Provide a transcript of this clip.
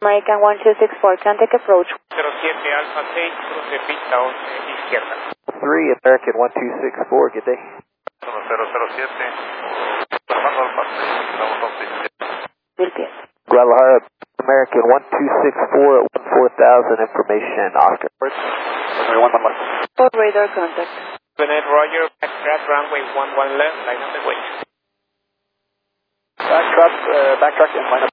American 1264, can take approach. 07 Alfa 6, cruce pista 11 izquierda. 3 American 1264, good day. 1007, Armando Alfa 6, estamos 11 izquierda. Guadalajara, American 1264 at 14,000, information, Oscar. For radar contact. Benet Roger, backtrack runway 11 left, line up the way. Backtrack and line up.